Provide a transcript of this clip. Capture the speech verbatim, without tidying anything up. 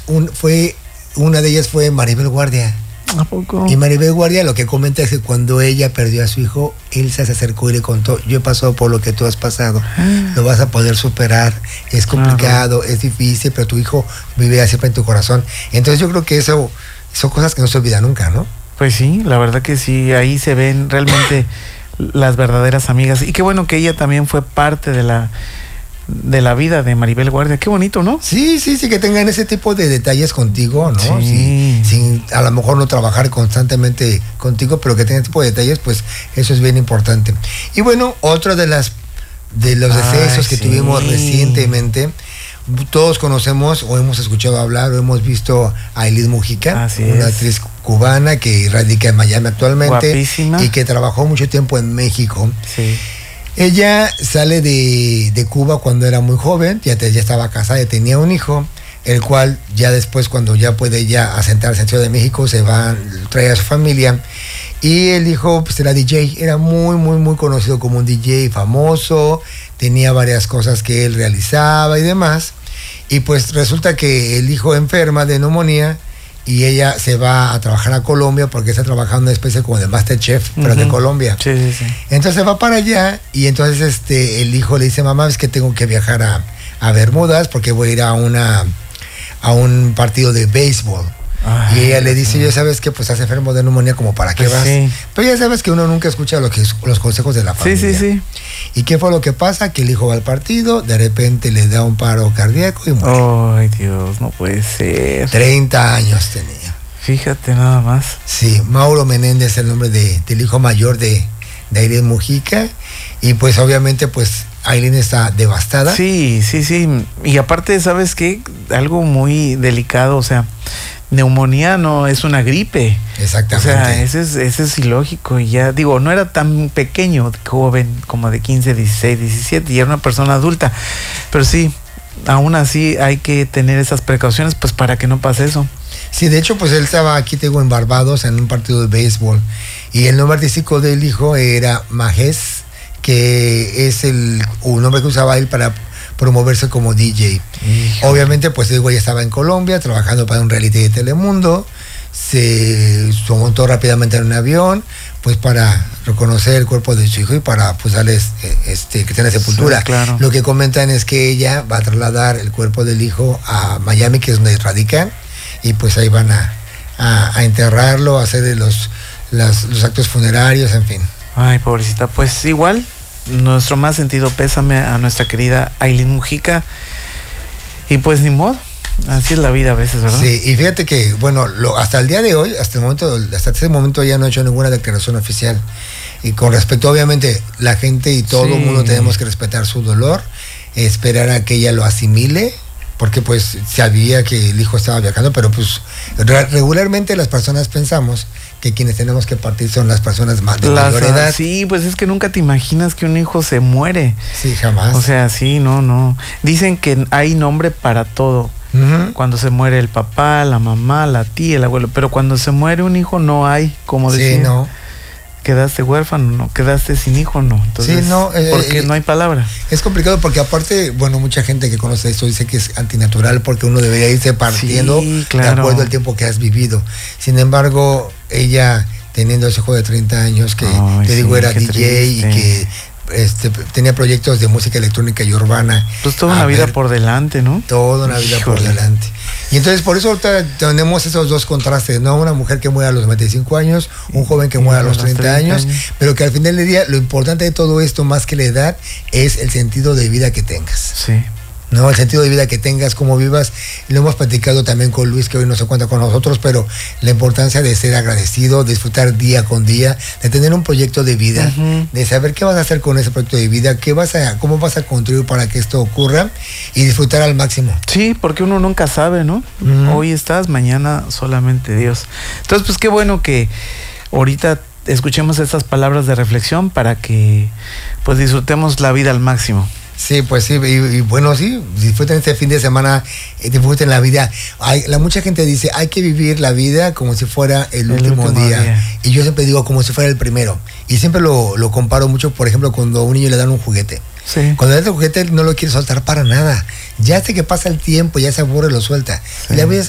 un, fue, una de ellas fue Maribel Guardia. ¿A poco? Y Maribel Guardia lo que comenta es que cuando ella perdió a su hijo, Ilsa se acercó y le contó: yo he pasado por lo que tú has pasado, ah. lo vas a poder superar, es complicado, claro. es difícil, pero tu hijo vive siempre en tu corazón. Entonces yo creo que eso son cosas que no se olvidan nunca, ¿no? Pues sí, la verdad que sí, ahí se ven realmente las verdaderas amigas. Y qué bueno que ella también fue parte de la de la vida de Maribel Guardia. Qué bonito, ¿no? Sí, sí, sí, que tengan ese tipo de detalles contigo, ¿no? Sí. Sí, sin a lo mejor no trabajar constantemente contigo, pero que tengan ese tipo de detalles, pues eso es bien importante. Y bueno, otro de las de los decesos Ay, que sí. tuvimos recientemente, todos conocemos o hemos escuchado hablar o hemos visto a Aileen Mujica, Así una es. actriz cubana que radica en Miami actualmente. Guapísima. Y que trabajó mucho tiempo en México. Sí. Ella sale de, de Cuba cuando era muy joven, ya, te, ya estaba casada y tenía un hijo, el cual ya después, cuando ya puede ya asentarse en Ciudad de México, se va, trae a su familia. Y el hijo pues era D J, era muy, muy, muy conocido como un D J famoso, tenía varias cosas que él realizaba y demás. Y pues resulta que el hijo enferma de neumonía y ella se va a trabajar a Colombia porque está trabajando una especie como de Masterchef, pero uh-huh. de Colombia. Sí, sí, sí. Entonces va para allá y entonces este el hijo le dice: mamá, es que tengo que viajar a, a Bermudas porque voy a ir a una a un partido de béisbol. Ay, y ella le dice: ya sabes que pues estás enfermo de neumonía, como para qué pues vas. Sí. Pero ya sabes que uno nunca escucha lo que, los consejos de la familia. Sí, sí, sí. ¿Y qué fue lo que pasa? Que el hijo va al partido, de repente le da un paro cardíaco y muere. Ay, Dios, no puede ser. treinta años tenía. Fíjate nada más. Sí, Mauro Menéndez es el nombre de, del hijo mayor de, de Aileen Mujica. Y pues obviamente pues Aileen está devastada. Sí, sí, sí. Y aparte, ¿sabes qué? Algo muy delicado, o sea, neumonía no es una gripe. Exactamente. O sea, ese es, ese es ilógico. Y ya digo, no era tan pequeño, joven, como de quince, dieciséis, diecisiete, y era una persona adulta. Pero sí, aún así hay que tener esas precauciones pues para que no pase eso. Sí, de hecho, pues él estaba aquí, tengo en Barbados, en un partido de béisbol. Y el nombre artístico del hijo era Majes, que es el un nombre que usaba él para promoverse como D J. Hijo. Obviamente, pues digo, ella estaba en Colombia trabajando para un reality de Telemundo. Se montó rápidamente en un avión, pues para reconocer el cuerpo de su hijo y para pues darles este que tenga sepultura. Sí, claro. Lo que comentan es que ella va a trasladar el cuerpo del hijo a Miami, que es donde radican, y pues ahí van a, a, a enterrarlo, a hacer los, las, los actos funerarios, en fin. Ay, pobrecita, pues igual, nuestro más sentido pésame a nuestra querida Aileen Mujica. Y pues ni modo, así es la vida a veces, ¿verdad? Sí, y fíjate que, bueno, lo, hasta el día de hoy, hasta el momento, hasta ese momento ya no he hecho ninguna declaración oficial. Y con respecto, obviamente, la gente y todo el sí. mundo tenemos que respetar su dolor, esperar a que ella lo asimile, porque pues sabía que el hijo estaba viajando, pero pues re- regularmente las personas pensamos que quienes tenemos que partir son las personas más de las, mayor edad. Sí, pues es que nunca te imaginas que un hijo se muere. Sí, jamás. O sea, sí, no, no. Dicen que hay nombre para todo. Uh-huh. Cuando se muere el papá, la mamá, la tía, el abuelo, pero cuando se muere un hijo no hay, como decir. Sí, no. Quedaste huérfano, no, quedaste sin hijo, no. Entonces, sí, no, eh, porque eh, no hay palabra. Es complicado porque aparte, bueno, mucha gente que conoce esto dice que es antinatural porque uno debería irse partiendo sí, claro. de acuerdo al tiempo que has vivido. Sin embargo, ella teniendo ese hijo de treinta años que Ay, te sí, digo era D J triste. Y que este, tenía proyectos de música electrónica y urbana. Pues toda una vida por delante, ¿no? Toda una vida Híjole. por delante. Y entonces por eso ahorita tenemos esos dos contrastes, ¿no? Una mujer que muere a los noventa y cinco años, un joven que muere a los treinta años, pero que al final del día lo importante de todo esto, más que la edad, es el sentido de vida que tengas. Sí. No, el sentido de vida que tengas, cómo vivas. Lo hemos platicado también con Luis, que hoy no se cuenta con nosotros, pero la importancia de ser agradecido, disfrutar día con día, de tener un proyecto de vida, uh-huh. de saber qué vas a hacer con ese proyecto de vida, qué vas a, cómo vas a contribuir para que esto ocurra y disfrutar al máximo. Sí, porque uno nunca sabe, ¿no? Uh-huh. Hoy estás, mañana solamente Dios. Entonces, pues qué bueno que ahorita escuchemos estas palabras de reflexión para que pues disfrutemos la vida al máximo. Sí, pues sí, y, y bueno, sí, disfruten este fin de semana, eh, disfruten la vida. Hay, la mucha gente dice, hay que vivir la vida como si fuera el, el último, último día. día. Y yo siempre digo, como si fuera el primero. Y siempre lo, lo comparo mucho, por ejemplo, cuando a un niño le dan un juguete. Sí. Cuando le dan el juguete no lo quiere soltar para nada. Ya hasta que pasa el tiempo, ya se aburre, lo suelta. Sí. Y la vida